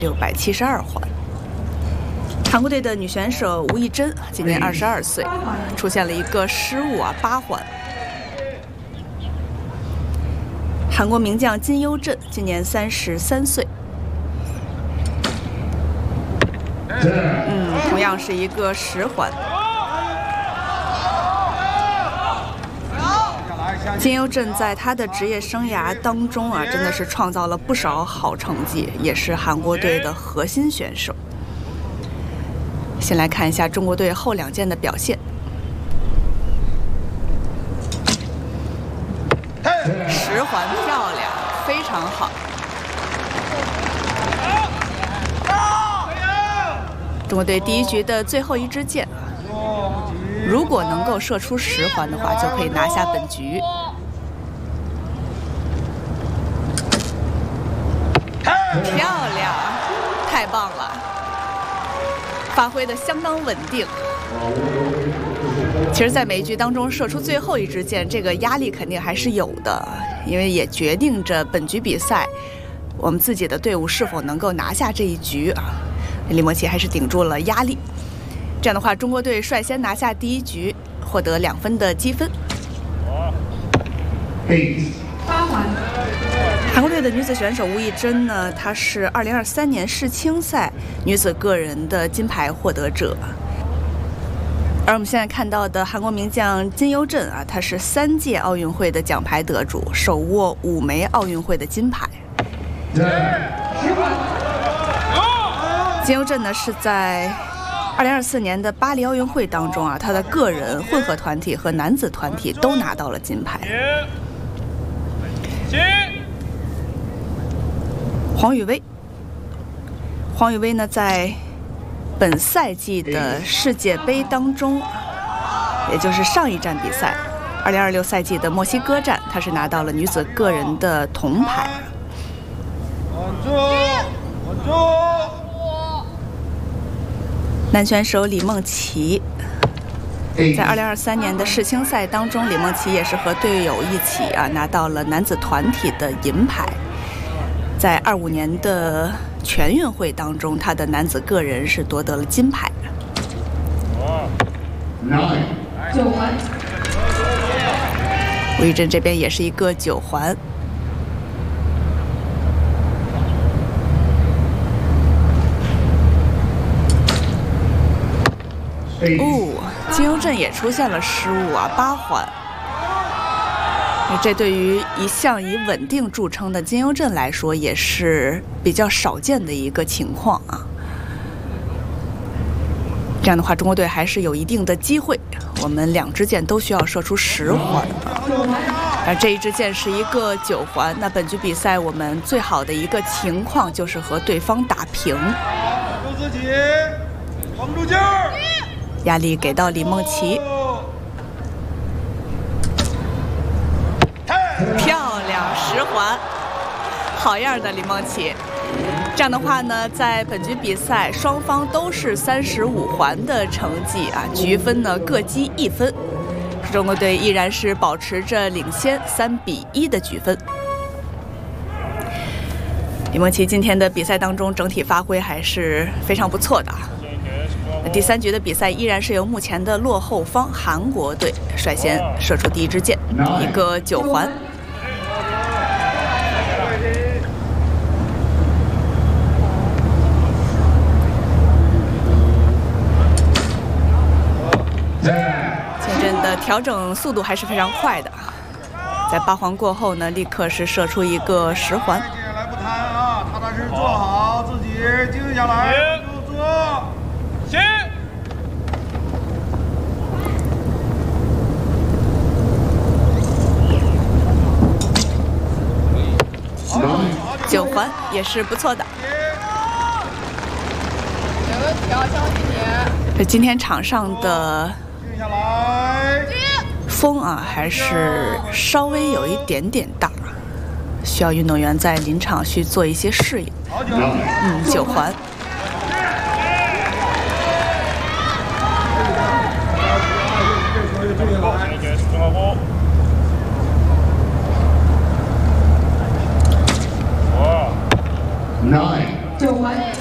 672环。韩国队的女选手吴艺珍今年22岁，出现了一个失误8环。韩国名将金优镇今年33岁，同样是一个10环。金优镇在他的职业生涯当中真的是创造了不少好成绩，也是韩国队的核心选手。先来看一下中国队后2件的表现。10环漂亮，非常好。中国队第一局的最后一支箭，如果能够射出10环的话，就可以拿下本局。漂亮，太棒了，发挥的相当稳定。其实，在每一局当中射出最后一支箭，这个压力肯定还是有的，因为也决定着本局比赛我们自己的队伍是否能够拿下这一局啊。李梦琪还是顶住了压力，这样的话，中国队率先拿下第一局，获得2分的积分。 8环。 韩国队的女子选手吴艺珍呢，她是2023年世青赛女子个人的金牌获得者。而我们现在看到的韩国名将金优镇她是3届奥运会的奖牌得主，手握5枚奥运会的金牌。金优镇呢是在2024年的巴黎奥运会当中她的个人、混合团体和男子团体都拿到了金牌。黄宇威呢，在本赛季的世界杯当中，也就是上一站比赛2026赛季的墨西哥站，他是拿到了女子个人的铜牌。男选手李梦琪在2023年的世青赛当中，李梦琪也是和队友一起拿到了男子团体的银牌。在25年的全运会当中，他的男子个人是夺得了金牌。 9环。 吴艺珍这边也是一个9环。金优镇也出现了失误8环。这对于一向以稳定著称的金优镇来说，也是比较少见的一个情况这样的话，中国队还是有一定的机会。我们2支箭都需要射出10环，而这一支箭是一个9环。那本局比赛我们最好的一个情况就是和对方打平。 自己，绷住劲儿。 压力给到李梦琪。漂亮10环，好样的李梦琪！这样的话呢，在本局比赛双方都是35环的成绩局分呢各积1分，中国队依然是保持着领先3-1的局分。李梦琪今天的比赛当中整体发挥还是非常不错的第3局的比赛依然是由目前的落后方韩国队率先射出第一支箭，一个9环。前阵的调整速度还是非常快的，在8环过后呢，立刻是射出一个10环。 来不谈踏踏实实做好自己，静下来，就做。行。 9环也是不错的。 没问题相信你。 今天场上的风还是稍微有一点点大，需要运动员在临场去做一些适应。9环。 9环。